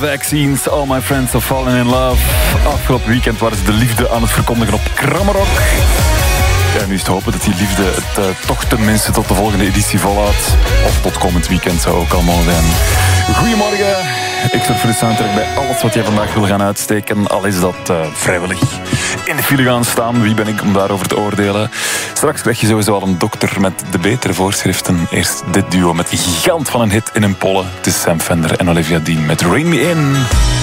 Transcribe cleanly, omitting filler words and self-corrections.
Vaccines, All My Friends Have Fallen in Love. Afgelopen weekend waren ze de liefde aan het verkondigen op Krammerok. Ja, nu is het hopen dat die liefde het toch tenminste tot de volgende editie volhoudt. Of tot komend weekend zou ook allemaal zijn. Goedemorgen. Ik zorg voor de soundtrack bij alles wat jij vandaag wil gaan uitsteken. Al is dat vrijwillig. In de file gaan staan. Wie ben ik om daarover te oordelen? Straks krijg je sowieso al een dokter met de betere voorschriften. Eerst dit duo met een gigant van een hit in een pollen. Het is Sam Fender en Olivia Dean met Rain Me In.